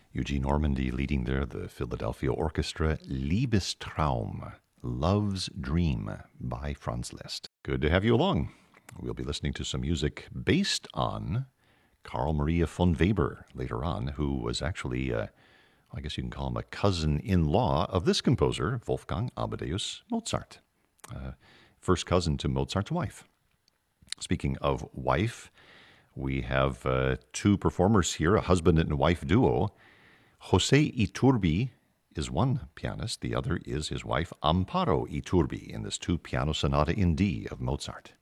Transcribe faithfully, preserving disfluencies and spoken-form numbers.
Eugene Ormandy leading there, the Philadelphia Orchestra, Liebestraum, Love's Dream by Franz Liszt. Good to have you along. We'll be listening to some music based on Carl Maria von Weber later on, who was actually, uh, I guess you can call him a cousin-in-law of this composer, Wolfgang Amadeus Mozart. Uh, first cousin to Mozart's wife. Speaking of wife, we have uh, two performers here, a husband and wife duo. Jose Iturbi is one pianist. The other is his wife, Amparo Iturbi, in this two-piano sonata in D of Mozart.